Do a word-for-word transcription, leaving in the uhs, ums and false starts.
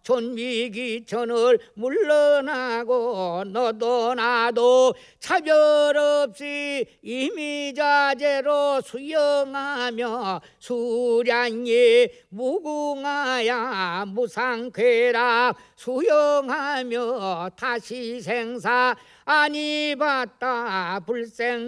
존위기천을 물러나고 너도 나도 차별 없이 이미자재로 수영하며 수량이 무궁하야 무상쾌락 수영하며 다시 생사 아니 봤다 불생